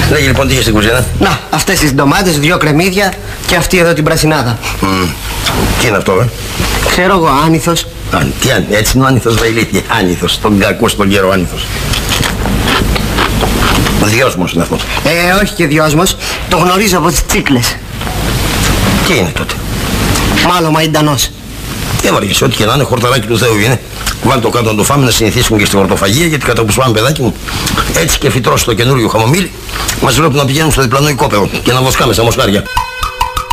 Λέγε λοιπόν τι είχε στην κουζίνα. Να, αυτές τις ντομάτες, 2 κρεμμύδια και αυτή εδώ την πρασινάδα. Τι είναι αυτό, Ξέρω εγώ, άνηθος. Τι έτσι είναι ο άνηθος, Βαϊλίτη. Άνηθος, τον κακό στον καιρό άνηθος. Ο δυόσμος είναι αυτός. Όχι και δυόσμος, το γνωρίζω από τις τσίκλες. Τι είναι τότε? Μάλλον μαϊντανός. Τι βαριέσαι, ό,τι και να είναι, χορταράκι του Θεού είναι. Βάλ το κάτω να το φάμε, να συνηθίσουμε και στη χορτοφαγία, γιατί κατά που σου πάμε, παιδάκι μου, έτσι και φυτρώσει το καινούριο χαμομήλι, μας βλέπουν να πηγαίνουν στο διπλανό οικόπεδο και να βοσκάμε σαν μοσχάρια.